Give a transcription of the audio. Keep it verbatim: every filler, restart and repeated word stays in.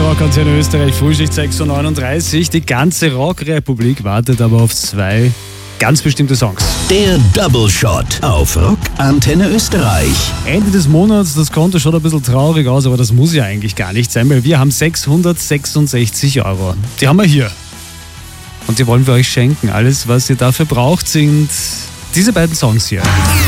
Rockantenne Österreich, Frühschicht sechs Uhr neununddreißig. Die ganze Rockrepublik wartet aber auf zwei ganz bestimmte Songs. Der Double Shot auf Rockantenne Österreich. Ende des Monats, das Konto schaut ein bisschen traurig aus, aber das muss ja eigentlich gar nicht sein, weil wir haben sechshundertsechsundsechzig Euro. Die haben wir hier. Und die wollen wir euch schenken. Alles, was ihr dafür braucht, sind diese beiden Songs hier.